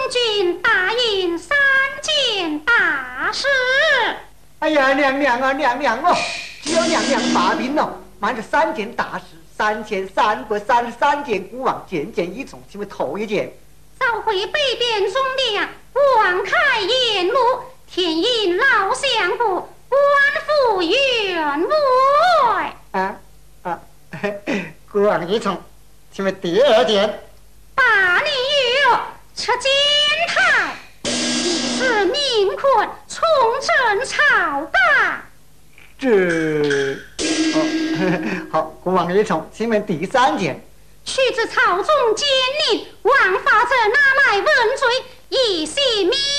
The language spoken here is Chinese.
君答应3件大事。 哎呀，娘娘啊，娘娘哦，只要娘娘发兵哦，瞒着3件大事，3333件古往，件件依从，请问头一件。 召回北边忠良，王开宴幕，天引老相府，官复原位。 古往依从，请问第2件。 罢你有出监台，以示民困，重整朝纲。 好，古往依从，请问第3件。 取自朝中奸佞，王法者拿来问罪，以息民